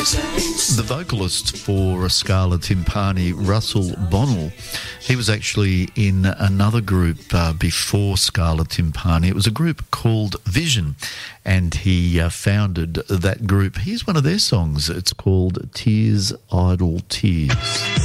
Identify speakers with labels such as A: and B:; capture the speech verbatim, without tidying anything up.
A: The vocalist for Scala Timpani, Russell Bonnell, he was actually in another group uh, before Scala Timpani. It was a group called Vision, and he uh, founded that group. Here's one of their songs. It's called Tears, Idle Tears.